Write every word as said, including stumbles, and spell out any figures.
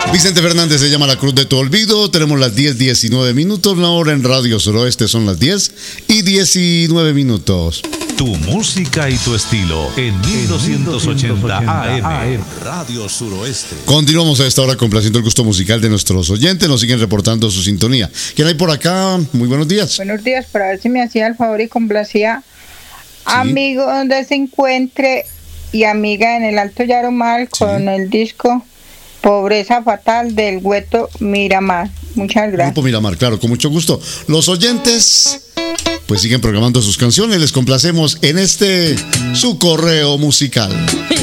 Vicente Fernández se llama La Cruz de tu Olvido. Tenemos las diez diecinueve minutos. La hora en Radio Suroeste son las diez y diecinueve minutos. Tu música y tu estilo en mil doscientos ochenta A M Radio Suroeste. Continuamos a esta hora complaciendo el gusto musical de nuestros oyentes. Nos siguen reportando su sintonía. ¿Quién hay por acá? Muy buenos días. Buenos días, para ver si me hacía el favor y complacía sí. Amigo donde se encuentre y amiga en el Alto Yarumal con sí. el disco Pobreza Fatal del Gueto Miramar. Muchas gracias. Grupo Miramar, claro, con mucho gusto. Los oyentes pues siguen programando sus canciones. Les complacemos en este su correo musical.